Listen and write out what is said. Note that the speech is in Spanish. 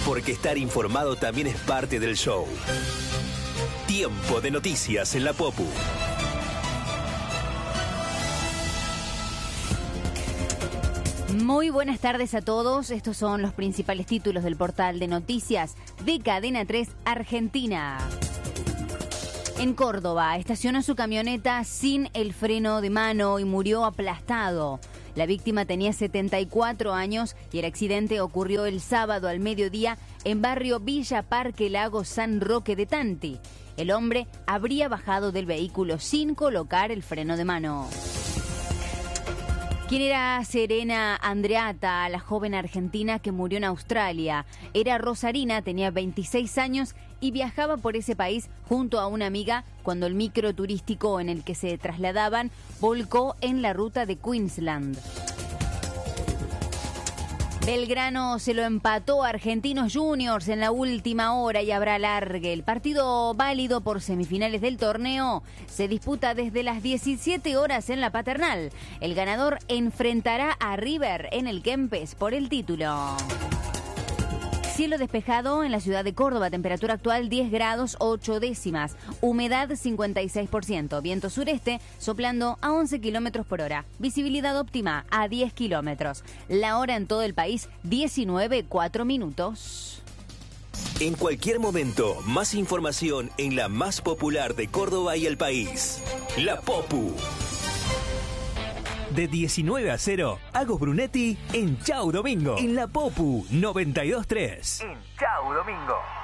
porque estar informado también es parte del show. Tiempo de noticias en la Popu. Muy buenas tardes a todos. Estos son los principales títulos del portal de noticias de Cadena 3 Argentina. En Córdoba, estacionó su camioneta sin el freno de mano y murió aplastado. La víctima tenía 74 años y el accidente ocurrió el sábado al mediodía en barrio Villa Parque Lago San Roque de Tanti. El hombre habría bajado del vehículo sin colocar el freno de mano. ¿Quién era Serena Andreatta, la joven argentina que murió en Australia? Era rosarina, tenía 26 años y viajaba por ese país junto a una amiga cuando el micro turístico en el que se trasladaban volcó en la ruta de Queensland. Belgrano se lo empató a Argentinos Juniors en la última hora y habrá alargue. El partido válido por semifinales del torneo se disputa desde las 17 horas en la Paternal. El ganador enfrentará a River en el Kempes por el título. Cielo despejado en la ciudad de Córdoba, temperatura actual 10 grados 8 décimas, humedad 56%, viento sureste soplando a 11 kilómetros por hora, visibilidad óptima a 10 kilómetros, la hora en todo el país 19:04. En cualquier momento, más información en la más popular de Córdoba y el país, La Popu. De 19 a 0, Agos Brunetti en Chau Domingo. En La Popu 92.3. En Chau Domingo.